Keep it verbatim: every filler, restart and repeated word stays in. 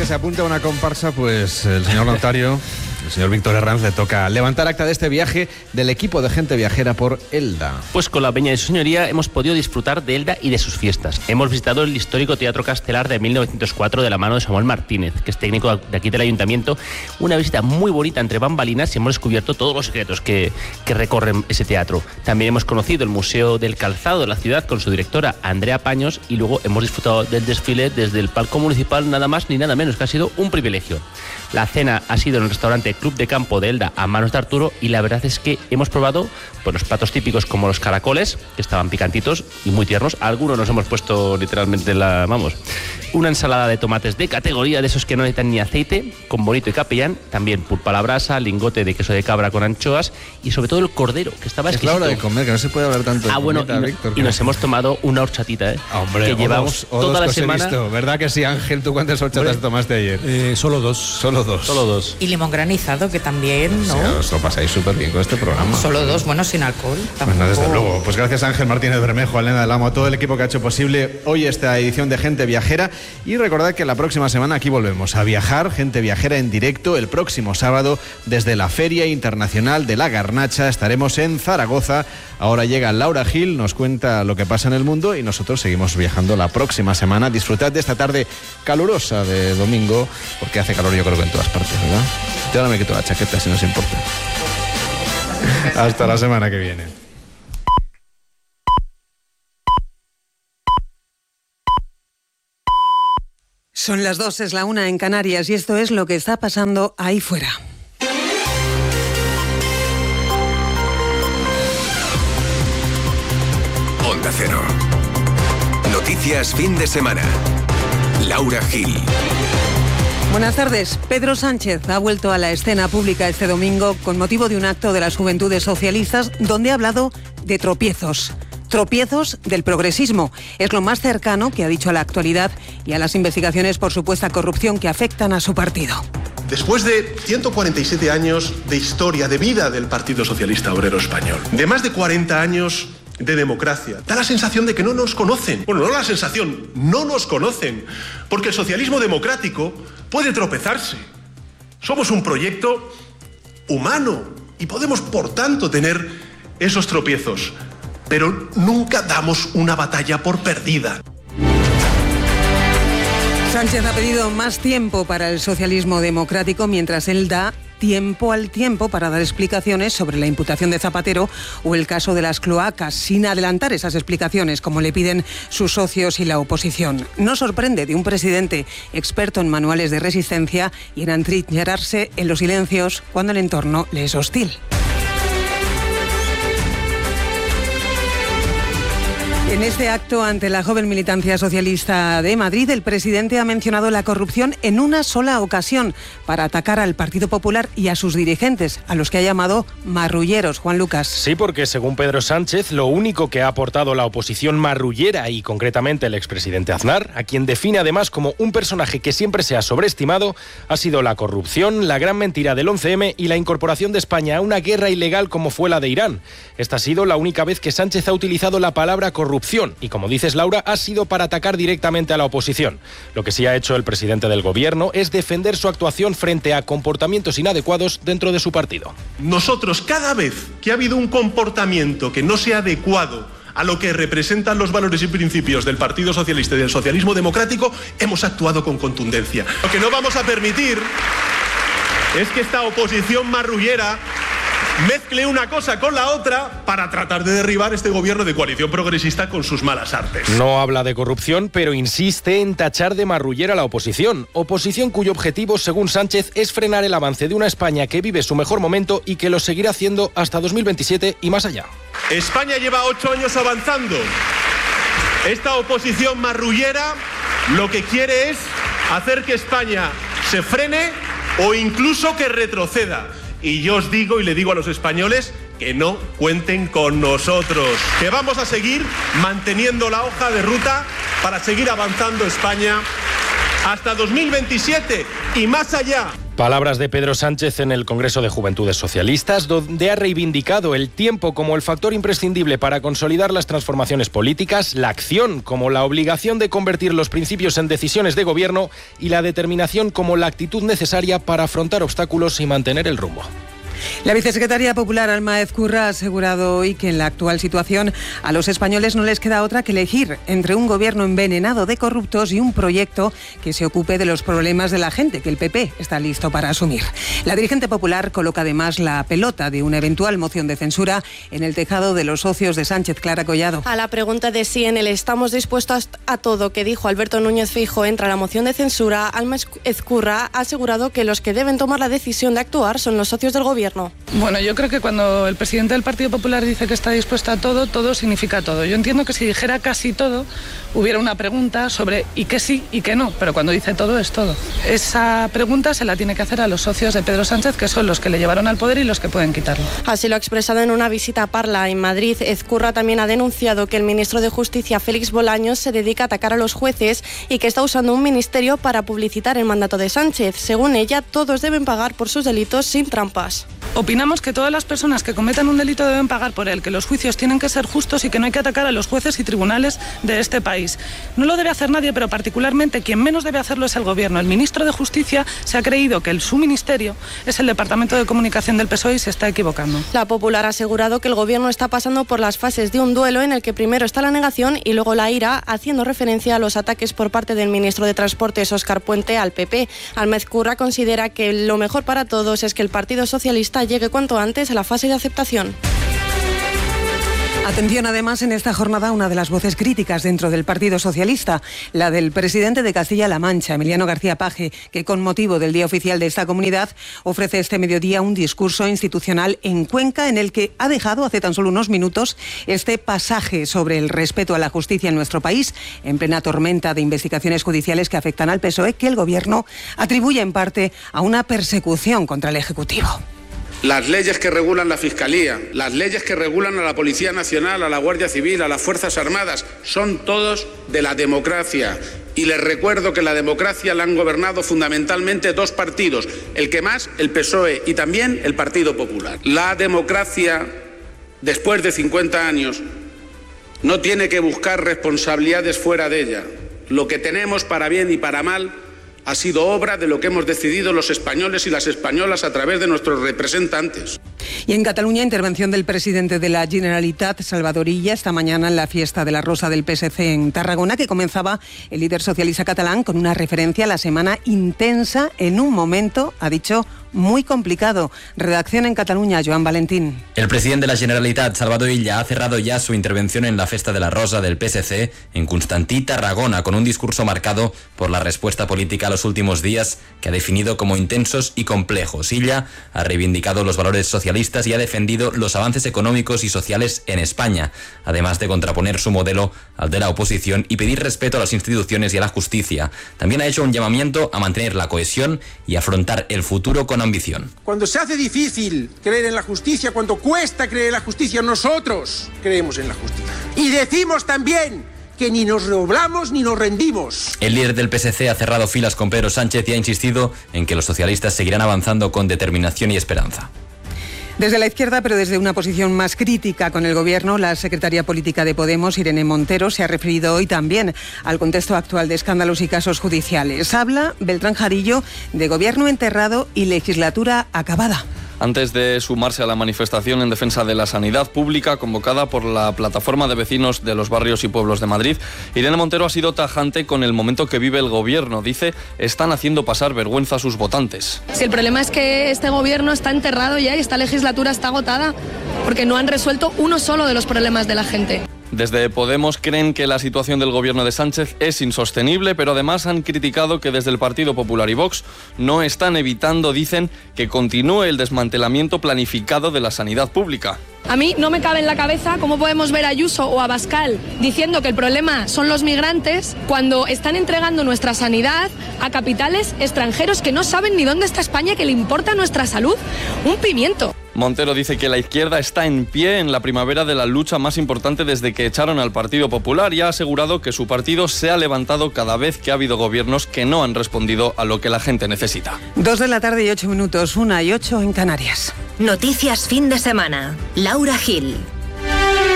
se apunta a una comparsa, pues el señor notario, el señor Víctor Herranz, le toca levantar acta de este viaje del equipo de gente viajera por Elda. Pues con la peña de su señoría hemos podido disfrutar de Elda y de sus fiestas. Hemos visitado el histórico Teatro Castelar de mil novecientos cuatro de la mano de Samuel Martínez, que es técnico de aquí del ayuntamiento. Una visita muy bonita entre bambalinas y hemos descubierto todos los secretos que, que recorren ese teatro. También hemos conocido el Museo del Calzado de la ciudad con su directora Andrea Paños y luego hemos disfrutado del desfile desde el palco municipal, nada más ni nada menos, que ha sido un privilegio. La cena ha sido en el restaurante Club de Campo de Elda a manos de Arturo y la verdad es que hemos probado pues, los platos típicos como los caracoles, que estaban picantitos y muy tiernos. Algunos nos hemos puesto literalmente la, vamos, una ensalada de tomates de categoría, de esos que no necesitan ni aceite, con bonito y capellán, también pulpa a la brasa, lingote de queso de cabra con anchoas y sobre todo el cordero, que estaba exquisito. Es la hora de comer, que no se puede hablar tanto de Ah, bueno, comida, y, Víctor, y nos hemos tomado una horchatita, ¿eh? Hombre, que o llevamos dos, o toda dos la semana. Visto. ¿Verdad que sí, Ángel? ¿Tú cuántas horchatas Hombre, tomaste ayer? Eh, solo dos. Solo dos. Solo dos. Y limón granizado, que también, ¿no? Sí, os lo pasáis súper bien con este programa. Solo dos, bueno, sin alcohol. Pues no, desde luego. Pues gracias Ángel Martínez Bermejo, a Elena del Amo, a todo el equipo que ha hecho posible hoy esta edición de Gente Viajera. Y recordad que la próxima semana aquí volvemos a viajar, Gente Viajera en directo, el próximo sábado desde la Feria Internacional de la Garnacha. Estaremos en Zaragoza. Ahora llega Laura Gil, nos cuenta lo que pasa en el mundo y nosotros seguimos viajando la próxima semana. Disfrutad de esta tarde calurosa de domingo, porque hace calor yo creo que en todas partes, ¿verdad? Yo ahora me quito la chaqueta si no os importa. Hasta la semana que viene. Son las dos, es la una en Canarias y esto es lo que está pasando ahí fuera. Onda Cero. Noticias fin de semana. Laura Gil. Buenas tardes. Pedro Sánchez ha vuelto a la escena pública este domingo con motivo de un acto de las Juventudes Socialistas donde ha hablado de tropiezos. Tropiezos del progresismo. Es lo más cercano que ha dicho a la actualidad y a las investigaciones por supuesta corrupción que afectan a su partido. Después de ciento cuarenta y siete años de historia, de vida del Partido Socialista Obrero Español, de más de cuarenta años de democracia, da la sensación de que no nos conocen. Bueno, no la sensación, no nos conocen, porque el socialismo democrático puede tropezarse. Somos un proyecto humano y podemos, por tanto, tener esos tropiezos, pero nunca damos una batalla por perdida. Sánchez ha pedido más tiempo para el socialismo democrático mientras él da tiempo al tiempo para dar explicaciones sobre la imputación de Zapatero o el caso de las cloacas, sin adelantar esas explicaciones como le piden sus socios y la oposición. No sorprende de un presidente experto en manuales de resistencia y en atrincherarse en los silencios cuando el entorno le es hostil. En este acto ante la joven militancia socialista de Madrid, el presidente ha mencionado la corrupción en una sola ocasión para atacar al Partido Popular y a sus dirigentes, a los que ha llamado marrulleros. Juan Lucas. Sí, porque según Pedro Sánchez, lo único que ha aportado la oposición marrullera y concretamente el expresidente Aznar, a quien define además como un personaje que siempre se ha sobreestimado, ha sido la corrupción, la gran mentira del once eme y la incorporación de España a una guerra ilegal como fue la de Irán. Esta ha sido la única vez que Sánchez ha utilizado la palabra corrupción. Y como dices, Laura, ha sido para atacar directamente a la oposición. Lo que sí ha hecho el presidente del gobierno es defender su actuación frente a comportamientos inadecuados dentro de su partido. Nosotros, cada vez que ha habido un comportamiento que no sea adecuado a lo que representan los valores y principios del Partido Socialista y del socialismo democrático, hemos actuado con contundencia. Lo que no vamos a permitir es que esta oposición marrullera mezcle una cosa con la otra para tratar de derribar este gobierno de coalición progresista con sus malas artes. No habla de corrupción, pero insiste en tachar de marrullera a la oposición. Oposición cuyo objetivo, según Sánchez, es frenar el avance de una España que vive su mejor momento y que lo seguirá haciendo hasta dos mil veintisiete y más allá. España lleva ocho años avanzando. Esta oposición marrullera lo que quiere es hacer que España se frene o incluso que retroceda. Y yo os digo y le digo a los españoles que no cuenten con nosotros, que vamos a seguir manteniendo la hoja de ruta para seguir avanzando España hasta dos mil veintisiete y más allá. Palabras de Pedro Sánchez en el Congreso de Juventudes Socialistas, donde ha reivindicado el tiempo como el factor imprescindible para consolidar las transformaciones políticas, la acción como la obligación de convertir los principios en decisiones de gobierno y la determinación como la actitud necesaria para afrontar obstáculos y mantener el rumbo. La vicesecretaria popular Alma Ezcurra ha asegurado hoy que en la actual situación a los españoles no les queda otra que elegir entre un gobierno envenenado de corruptos y un proyecto que se ocupe de los problemas de la gente, que el P P está listo para asumir. La dirigente popular coloca además la pelota de una eventual moción de censura en el tejado de los socios de Sánchez. Clara Collado. A la pregunta de si en el estamos dispuestos a todo que dijo Alberto Núñez Feijóo entra la moción de censura, Alma Ezcurra ha asegurado que los que deben tomar la decisión de actuar son los socios del gobierno. Bueno, yo creo que cuando el presidente del Partido Popular dice que está dispuesto a todo, todo significa todo. Yo entiendo que si dijera casi todo, hubiera una pregunta sobre y qué sí y qué no, pero cuando dice todo es todo. Esa pregunta se la tiene que hacer a los socios de Pedro Sánchez, que son los que le llevaron al poder y los que pueden quitarlo. Así lo ha expresado en una visita a Parla en Madrid. Ezcurra también ha denunciado que el ministro de Justicia, Félix Bolaños, se dedica a atacar a los jueces y que está usando un ministerio para publicitar el mandato de Sánchez. Según ella, todos deben pagar por sus delitos sin trampas. Opinamos que todas las personas que cometan un delito deben pagar por él, que los juicios tienen que ser justos y que no hay que atacar a los jueces y tribunales de este país. No lo debe hacer nadie, pero particularmente quien menos debe hacerlo es el gobierno. El ministro de Justicia se ha creído que el, su ministerio es el Departamento de Comunicación del P S O E y se está equivocando. La Popular ha asegurado que el gobierno está pasando por las fases de un duelo en el que primero está la negación y luego la ira, haciendo referencia a los ataques por parte del ministro de Transportes, Óscar Puente, al P P. Alma Ezcurra considera que lo mejor para todos es que el Partido Socialista llegue cuanto antes a la fase de aceptación. Atención además en esta jornada una de las voces críticas dentro del Partido Socialista, la del presidente de Castilla-La Mancha, Emiliano García Paje, que con motivo del Día Oficial de esta comunidad ofrece este mediodía un discurso institucional en Cuenca en el que ha dejado hace tan solo unos minutos este pasaje sobre el respeto a la justicia en nuestro país, en plena tormenta de investigaciones judiciales que afectan al P S O E, que el Gobierno atribuye en parte a una persecución contra el Ejecutivo. Las leyes que regulan la Fiscalía, las leyes que regulan a la Policía Nacional, a la Guardia Civil, a las Fuerzas Armadas, son todos de la democracia. Y les recuerdo que la democracia la han gobernado fundamentalmente dos partidos, el que más, el P S O E, y también el Partido Popular. La democracia, después de cincuenta años, no tiene que buscar responsabilidades fuera de ella. Lo que tenemos, para bien y para mal, ha sido obra de lo que hemos decidido los españoles y las españolas a través de nuestros representantes. Y en Cataluña, intervención del presidente de la Generalitat, Salvador Illa, esta mañana en la fiesta de la Rosa del P S C en Tarragona, que comenzaba el líder socialista catalán con una referencia a la semana intensa en un momento, ha dicho, muy complicado. Redacción en Cataluña, Joan Valentín. El presidente de la Generalitat, Salvador Illa, ha cerrado ya su intervención en la Festa de la Rosa del P S C en Constantí, Tarragona, con un discurso marcado por la respuesta política a los últimos días, que ha definido como intensos y complejos. Illa ha reivindicado los valores socialistas y ha defendido los avances económicos y sociales en España, además de contraponer su modelo al de la oposición y pedir respeto a las instituciones y a la justicia. También ha hecho un llamamiento a mantener la cohesión y afrontar el futuro con ambición. Cuando se hace difícil creer en la justicia, cuando cuesta creer en la justicia, nosotros creemos en la justicia. Y decimos también que ni nos doblamos ni nos rendimos. El líder del P S C ha cerrado filas con Pedro Sánchez y ha insistido en que los socialistas seguirán avanzando con determinación y esperanza. Desde la izquierda, pero desde una posición más crítica con el Gobierno, la secretaria política de Podemos, Irene Montero, se ha referido hoy también al contexto actual de escándalos y casos judiciales. Habla Beltrán Jarillo de Gobierno enterrado y legislatura acabada. Antes de sumarse a la manifestación en defensa de la sanidad pública convocada por la Plataforma de Vecinos de los Barrios y Pueblos de Madrid, Irene Montero ha sido tajante con el momento que vive el Gobierno. Dice, están haciendo pasar vergüenza a sus votantes. Si el problema es que este Gobierno está enterrado ya y esta legislatura está agotada, porque no han resuelto uno solo de los problemas de la gente. Desde Podemos creen que la situación del gobierno de Sánchez es insostenible, pero además han criticado que desde el Partido Popular y Vox no están evitando, dicen, que continúe el desmantelamiento planificado de la sanidad pública. A mí no me cabe en la cabeza cómo podemos ver a Ayuso o a Abascal diciendo que el problema son los migrantes cuando están entregando nuestra sanidad a capitales extranjeros que no saben ni dónde está España, que le importa nuestra salud un pimiento. Montero dice que la izquierda está en pie en la primavera de la lucha más importante desde que echaron al Partido Popular y ha asegurado que su partido se ha levantado cada vez que ha habido gobiernos que no han respondido a lo que la gente necesita. Dos de la tarde y ocho minutos, una y ocho en Canarias. Noticias fin de semana. Laura Gil.